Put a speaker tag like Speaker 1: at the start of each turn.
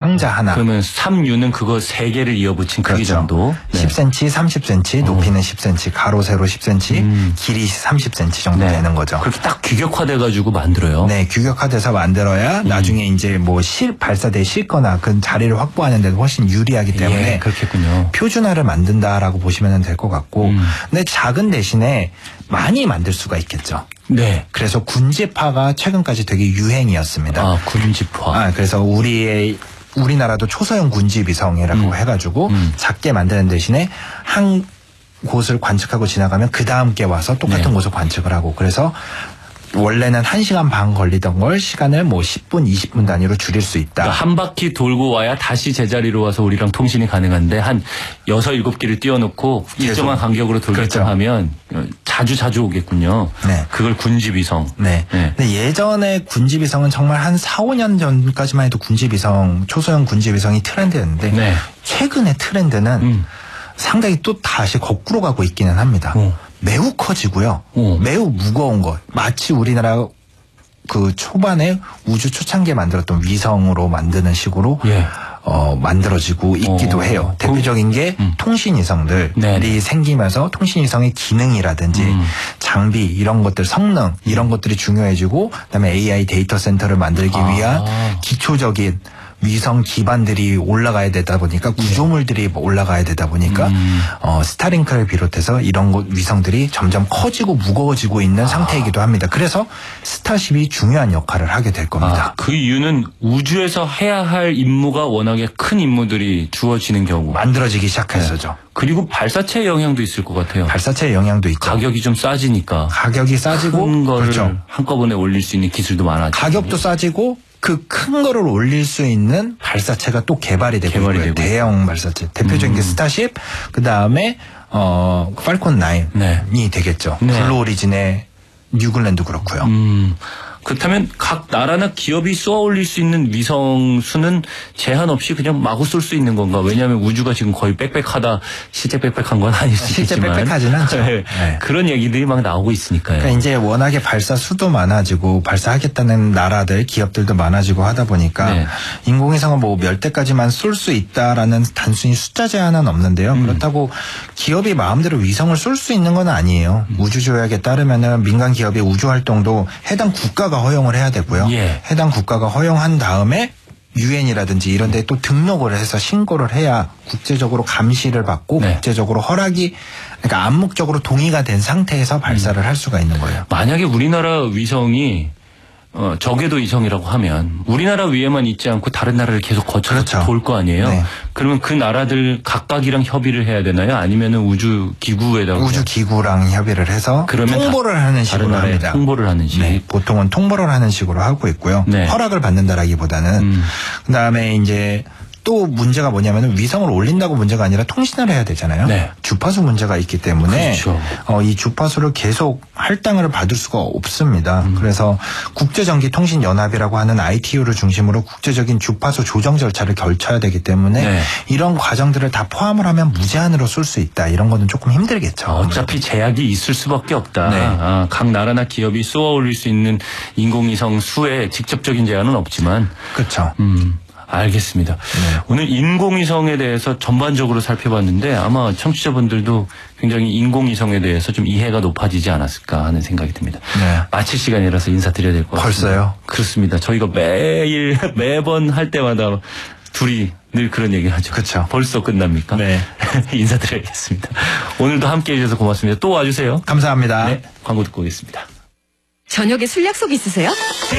Speaker 1: 상자 하나.
Speaker 2: 그러면 3유는 그거 3개를 이어붙인 크기
Speaker 1: 그렇죠.
Speaker 2: 정도. 네.
Speaker 1: 10cm, 30cm, 높이는 10cm, 가로 세로 10cm, 길이 30cm 정도
Speaker 2: 네.
Speaker 1: 되는 거죠.
Speaker 2: 그렇게 딱 규격화돼가지고 만들어요.
Speaker 1: 네, 규격화돼서 만들어야 나중에 이제 뭐 발사대에 싣거나 그 자리를 확보하는 데도 훨씬 유리하기 때문에
Speaker 2: 예, 그렇겠군요.
Speaker 1: 표준화를 만든다라고 보시면 될 것 같고, 근데 작은 대신에 많이 만들 수가 있겠죠.
Speaker 2: 네.
Speaker 1: 그래서 군집화가 최근까지 되게 유행이었습니다.
Speaker 2: 아, 군집화.
Speaker 1: 그래서 우리나라도 초소형 군집위성이라고 해가지고 작게 만드는 대신에 한 곳을 관측하고 지나가면 그 다음 게 와서 똑같은
Speaker 2: 네.
Speaker 1: 곳을 관측을 하고, 그래서 원래는 1시간 반 걸리던 걸 시간을 뭐 10분, 20분 단위로 줄일 수 있다.
Speaker 2: 그러니까 한 바퀴 돌고 와야 다시 제자리로 와서 우리랑 통신이 가능한데 한 6, 7개를 띄워놓고 일정한 간격으로 돌겠다
Speaker 1: 그렇죠.
Speaker 2: 하면 자주 오겠군요.
Speaker 1: 네.
Speaker 2: 그걸 군집위성.
Speaker 1: 네.
Speaker 2: 네.
Speaker 1: 근데 예전에 군집위성은 정말 한 4, 5년 전까지만 해도 군집위성, 초소형 군집위성이 트렌드였는데
Speaker 2: 네.
Speaker 1: 최근의 트렌드는 상당히 또 다시 거꾸로 가고 있기는 합니다. 매우 커지고요. 매우 무거운 것. 마치 우리나라 그 초반에 우주 초창기에 만들었던 위성으로 만드는 식으로
Speaker 2: 예.
Speaker 1: 만들어지고 있기도 해요. 대표적인 게 통신위성들이
Speaker 2: 네네.
Speaker 1: 생기면서 통신위성의 기능이라든지 장비 이런 것들 성능 이런 것들이 중요해지고, 그다음에 AI 데이터 센터를 만들기 위한 기초적인 위성 기반들이 올라가야 되다 보니까 구조물들이 올라가야 되다 보니까 스타링크를 비롯해서 이런 위성들이 점점 커지고 무거워지고 있는 상태이기도 합니다. 그래서 스타쉽이 중요한 역할을 하게 될 겁니다.
Speaker 2: 그 이유는 우주에서 해야 할 임무가 워낙에 큰 임무들이 주어지는 경우.
Speaker 1: 만들어지기 시작해서죠.
Speaker 2: 네. 그리고 발사체의 영향도 있을 것 같아요.
Speaker 1: 발사체의 영향도 있죠.
Speaker 2: 가격이 좀 싸지니까.
Speaker 1: 가격이 싸지고
Speaker 2: 큰 거를
Speaker 1: 그렇죠.
Speaker 2: 한꺼번에 올릴 수 있는 기술도 많아지고.
Speaker 1: 가격도 싸지고 그 큰 거를 올릴 수 있는 발사체가 또 개발이 되고 있고요. 대형 발사체. 대표적인 게 스타쉽, 그다음에 팔콘 9이
Speaker 2: 네.
Speaker 1: 되겠죠.
Speaker 2: 네.
Speaker 1: 블루 오리진의 뉴글랜드 그렇고요.
Speaker 2: 그렇다면 각 나라나 기업이 쏘아 올릴 수 있는 위성 수는 제한 없이 그냥 마구 쏠 수 있는 건가? 왜냐하면 우주가 지금 거의 빽빽하다. 실제 빽빽한 건 아닐 수
Speaker 1: 실제
Speaker 2: 있겠지만.
Speaker 1: 빽빽하진 않죠.
Speaker 2: 네.
Speaker 1: 네.
Speaker 2: 그런 얘기들이 막 나오고 있으니까요.
Speaker 1: 그러니까 이제 워낙에 발사 수도 많아지고 발사하겠다는 나라들, 기업들도 많아지고 하다 보니까
Speaker 2: 네.
Speaker 1: 인공위성은 뭐 몇 대까지만 쏠 수 있다라는 단순히 숫자 제한은 없는데요. 그렇다고 기업이 마음대로 위성을 쏠 수 있는 건 아니에요. 우주조약에 따르면은 민간 기업의 우주 활동도 해당 국가가 허용을 해야 되고요.
Speaker 2: 예.
Speaker 1: 해당 국가가 허용한 다음에 유엔이라든지 이런 데 또 등록을 해서 신고를 해야 국제적으로 감시를 받고
Speaker 2: 네.
Speaker 1: 국제적으로 그러니까 암묵적으로 동의가 된 상태에서 발사를 할 수가 있는 거예요.
Speaker 2: 만약에 우리나라 위성이 저궤도 위성이라고 하면 우리나라 위에만 있지 않고 다른 나라를 계속 거쳐서
Speaker 1: 그렇죠.
Speaker 2: 돌 거 아니에요.
Speaker 1: 네.
Speaker 2: 그러면 그 나라들 각각이랑 협의를 해야 되나요? 아니면은 우주기구에다가
Speaker 1: 우주기구랑 협의를 해서
Speaker 2: 그러면
Speaker 1: 통보를 하는 식으로
Speaker 2: 다른 나라에
Speaker 1: 합니다.
Speaker 2: 통보를 하는 식.
Speaker 1: 네, 보통은 통보를 하는 식으로 하고 있고요.
Speaker 2: 네.
Speaker 1: 허락을 받는다라기보다는 그다음에 이제 또 문제가 뭐냐면은 위성을 올린다고 문제가 아니라 통신을 해야 되잖아요.
Speaker 2: 네.
Speaker 1: 주파수 문제가 있기 때문에
Speaker 2: 그렇죠.
Speaker 1: 이 주파수를 계속 할당을 받을 수가 없습니다. 그래서 국제전기통신연합이라고 하는 ITU를 중심으로 국제적인 주파수 조정 절차를 걸쳐야 되기 때문에
Speaker 2: 네.
Speaker 1: 이런 과정들을 다 포함을 하면 무제한으로 쏠 수 있다. 이런 거는 조금 힘들겠죠.
Speaker 2: 어차피 제약이 있을 수밖에 없다.
Speaker 1: 네.
Speaker 2: 각 나라나 기업이 쏘아 올릴 수 있는 인공위성 수에 직접적인 제한은 없지만.
Speaker 1: 그렇죠.
Speaker 2: 알겠습니다.
Speaker 1: 네.
Speaker 2: 오늘 인공위성에 대해서 전반적으로 살펴봤는데 아마 청취자분들도 굉장히 인공위성에 대해서 좀 이해가 높아지지 않았을까 하는 생각이 듭니다.
Speaker 1: 네.
Speaker 2: 마칠 시간이라서 인사드려야 될 것 같습니다.
Speaker 1: 벌써요?
Speaker 2: 그렇습니다. 저희가 매번 할 때마다 둘이 늘 그런 얘기 하죠.
Speaker 1: 그렇죠.
Speaker 2: 벌써 끝납니까?
Speaker 1: 네.
Speaker 2: 인사드려야겠습니다. 오늘도 함께해 주셔서 고맙습니다. 또 와주세요.
Speaker 1: 감사합니다.
Speaker 2: 네, 광고 듣고 오겠습니다.
Speaker 3: 저녁에 술 약속 있으세요?